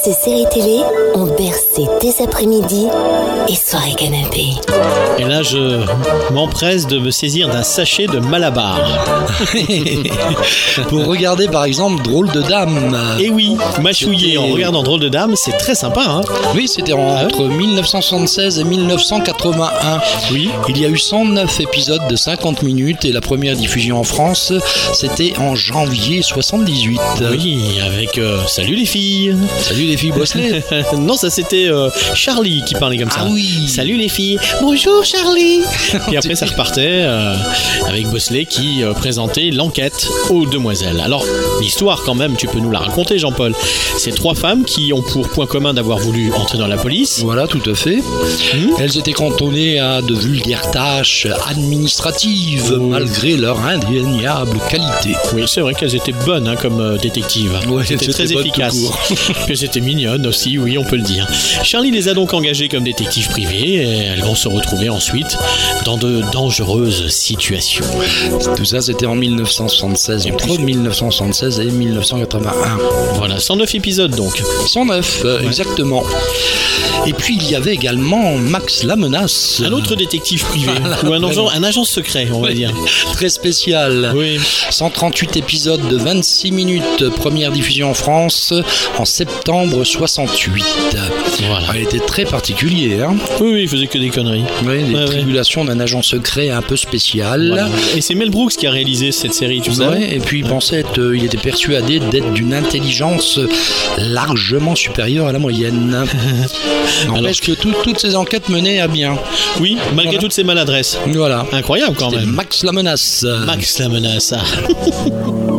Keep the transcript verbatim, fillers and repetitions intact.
de séries télé ont bercé tes après-midi et soirées canapé. Et là, je m'empresse de me saisir d'un sachet de Malabar. Pour regarder par exemple Drôle de Dame. Et oui, mâchouiller C'était... en regardant Drôle de Dame, c'est très sympa, hein. Oui, c'était entre ah ouais dix-neuf cent soixante-seize et dix-neuf cent quatre-vingt-un. Oui. Il y a eu cent neuf épisodes de cinquante minutes et la première diffusion en France, c'était en janvier soixante-dix-huit. Oui, avec euh, Salut les filles. Salut les filles Bosley. Non, ça c'était euh, Charlie qui parlait comme ça. Ah oui. Salut les filles. Bonjour Charlie. Puis après ça repartait euh, avec Bosley qui euh, présentait l'enquête aux demoiselles. Alors l'histoire quand même, tu peux nous la raconter Jean-Paul. C'est trois femmes qui ont pour point commun d'avoir voulu entrer dans la police. Voilà, tout à fait. Mmh. Elles étaient cantonnées à de vulgaires tâches administratives mmh. malgré leur indéniable qualité. Oui, c'est vrai qu'elles étaient bonnes hein, comme euh, détectives. Ouais, c'était très efficace. Puis c'était mignonne aussi, oui, on peut le dire. Charlie les a donc engagées comme détectives privées et elles vont se retrouver ensuite dans de dangereuses situations. Tout ça, c'était en dix-neuf cent soixante-seize, entre dix-neuf cent soixante-seize et dix-neuf cent quatre-vingt-un. Voilà, cent neuf épisodes donc. cent neuf, euh, ouais. Exactement. Et puis il y avait également Max la Menace. Un autre détective privé, voilà, ou un agent, un agent secret, on va oui, dire. Très spécial. Oui. cent trente-huit épisodes de vingt-six minutes, première diffusion en France en septembre soixante-huit. Voilà. Elle était très particulière. Hein. Oui, oui, il faisait que des conneries. Oui, les ouais, tribulations ouais. d'un agent secret un peu spécial. Voilà. Et c'est Mel Brooks qui a réalisé cette série, tu sais. Ouais, et puis il ouais. pensait être, euh, il était persuadé d'être d'une intelligence largement supérieure à la moyenne. N'empêche que tout, toutes ces enquêtes menaient à bien. Oui, malgré voilà. toutes ces maladresses. Voilà. Incroyable quand C'était même. Max la Menace. Max la Menace.